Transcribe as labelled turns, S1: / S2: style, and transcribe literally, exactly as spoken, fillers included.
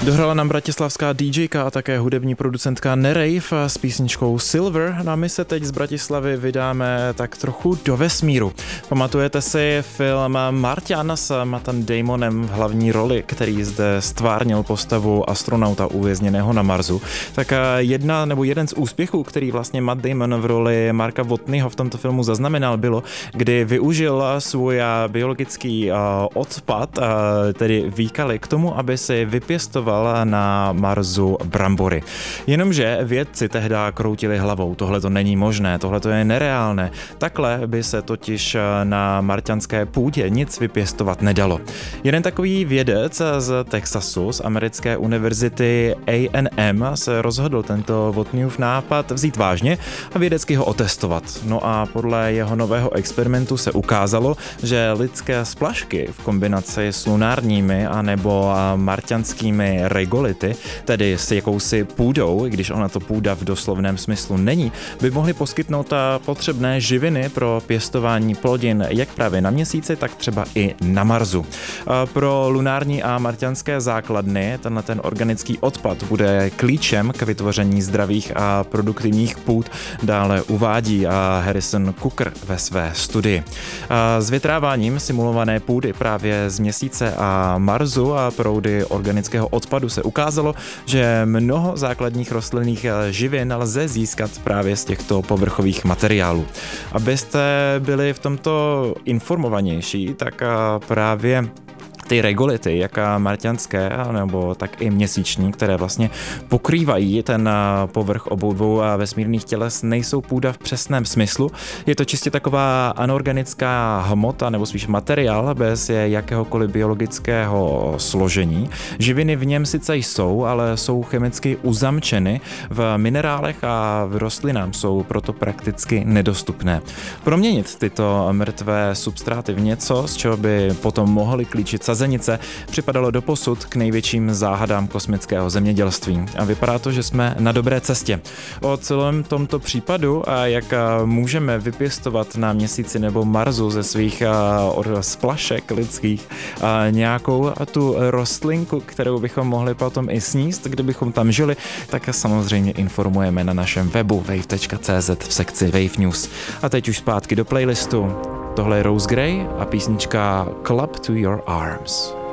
S1: Dohrala nám bratislavská DJka a také hudební producentka Nerave s písničkou Silver. No a my se teď z Bratislavy vydáme tak trochu do vesmíru. Pamatujete si film Marťan s Mattem Damonem v hlavní roli, který zde stvárnil postavu astronauta uvězněného na Marsu? Tak jedna nebo jeden z úspěchů, který vlastně Matt Damon v roli Marka Watneyho v tomto filmu zaznamenal, bylo, kdy využil svůj biologický odpad, tedy výkaly, k tomu, aby si vypěstoval na Marsu brambory. Jenomže vědci tehdy kroutili hlavou. Tohle to není možné, tohle to je nereálné. Takhle by se totiž na marťanské půdě nic vypěstovat nedalo. Jeden takový vědec z Texasu, z americké univerzity A and M, se rozhodl tento Watneyův nápad vzít vážně a vědecky ho otestovat. No a podle jeho nového experimentu se ukázalo, že lidské splašky v kombinaci s lunárními anebo marťanskými regolity, tedy s jakousi půdou, i když ona to půda v doslovném smyslu není, by mohly poskytnout potřebné živiny pro pěstování plodin jak právě na Měsíci, tak třeba i na Marsu. Pro lunární a marťanské základny tenhle ten organický odpad bude klíčem k vytvoření zdravých a produktivních půd, dále uvádí Harrison Cooker ve své studii. S vytráváním simulované půdy právě z Měsíce a Marsu a proudy organického odpadu se ukázalo, že mnoho základních rostlinných živin lze získat právě z těchto povrchových materiálů. Abyste byli v tomto informovanější, tak právě ty regolity, jak marťanské, nebo tak i měsíční, které vlastně pokrývají ten povrch obou dvou vesmírných těles, nejsou půda v přesném smyslu. Je to čistě taková anorganická hmota, nebo spíš materiál bez jakéhokoliv biologického složení. Živiny v něm sice jsou, ale jsou chemicky uzamčeny v minerálech a v rostlinám jsou proto prakticky nedostupné. Proměnit tyto mrtvé substráty v něco, z čeho by potom mohly klíčit sazenice, připadalo doposud k největším záhadám kosmického zemědělství. A vypadá to, že jsme na dobré cestě. O celém tomto případu a jak můžeme vypěstovat na Měsíci nebo Marsu ze svých splašek lidských nějakou tu rostlinku, kterou bychom mohli potom i sníst, kdybychom tam žili, tak samozřejmě informujeme na našem webu wave tečka cé zet v sekci Wave News. A teď už zpátky do playlistu. Tohle je Rose Gray a písnička Club to Your Arms.